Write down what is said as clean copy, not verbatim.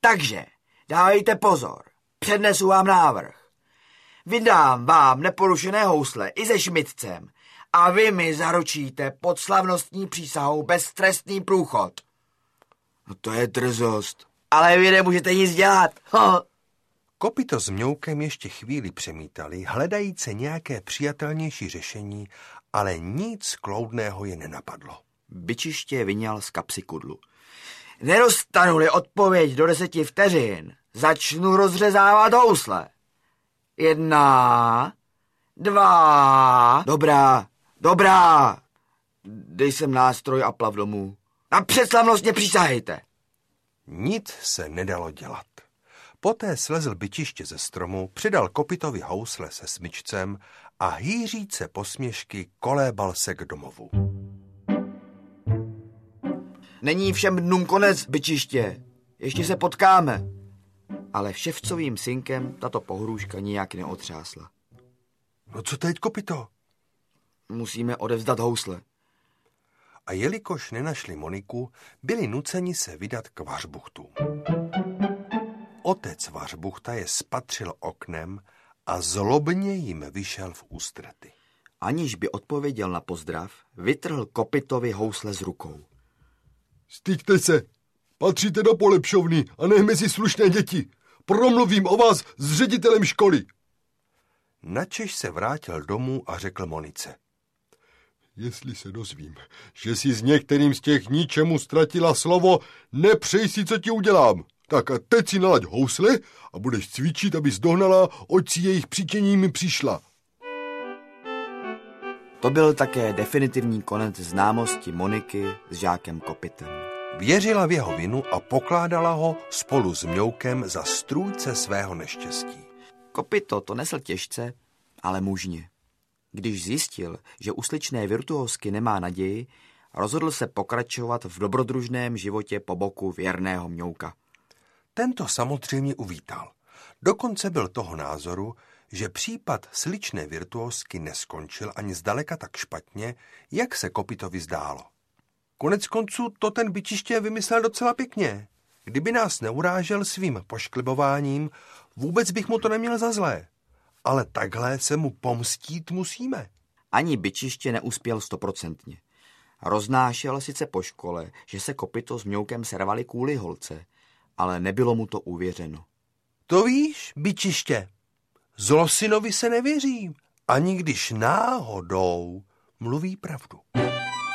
Takže, dávejte pozor, přednesu vám návrh. Vydám vám neporušené housle i se šmitcem a vy mi zaručíte pod slavnostní přísahou beztrestný průchod. No to je drzost. Ale vy nemůžete nic dělat. Kopyto s Mňoukem ještě chvíli přemítali, hledajíce nějaké přijatelnější řešení, ale nic kloudného je nenapadlo. Bičiště vyňal z kapsy kudlu. Nedostanu-li odpověď do 10 vteřin, začnu rozřezávat housle. 1, 2... Dobrá. Dej sem nástroj a plav domů. A předslavnostně přísahejte. Nic se nedalo dělat. Poté slezl Bičiště ze stromu, přidal Kopytovi housle se smyčcem a hýříce posměšky kolébal se k domovu. Není všem dnům konec, Bičiště. Ještě se potkáme. Ale ševcovým synkem tato pohrůžka nijak neotřásla. No co teď, Kopyto? Musíme odevzdat housle. A jelikož nenašli Moniku, byli nuceni se vydat k Vařbuchtům. Otec Vařbuchta je spatřil oknem a zlobně jim vyšel v ústrety. Aniž by odpověděl na pozdrav, vytrhl Kopytovi housle z rukou. Styďte se, patříte do polepšovny a ne mezi slušné děti. Promluvím o vás s ředitelem školy. Načež se vrátil domů a řekl Monice. Jestli se dozvím, že jsi s některým z těch ničemu ztratila slovo, nepřej si, co ti udělám. Tak a teď si nalaď housle a budeš cvičit, abys dohnala, oč si jejich přitěním přišla. To byl také definitivní konec známosti Moniky s žákem Kopytem. Věřila v jeho vinu a pokládala ho spolu s Mňoukem za strůjce svého neštěstí. Kopyto to nesl těžce, ale mužně. Když zjistil, že u sličné virtuózky nemá naději, rozhodl se pokračovat v dobrodružném životě po boku věrného Mňouka. Tento samozřejmě uvítal. Dokonce byl toho názoru, že případ sličné virtuózky neskončil ani zdaleka tak špatně, jak se Kopytovi zdálo. Konec konců to ten Bičiště vymyslel docela pěkně. Kdyby nás neurážel svým pošklibováním, vůbec bych mu to neměl za zlé. Ale takhle se mu pomstít musíme. Ani Bičiště neuspěl 100%. Roznášel sice po škole, že se Kopyto s Mňoukem servali kvůli holce, ale nebylo mu to uvěřeno. To víš, Bičiště, zlosinovi se nevěří, ani když náhodou mluví pravdu.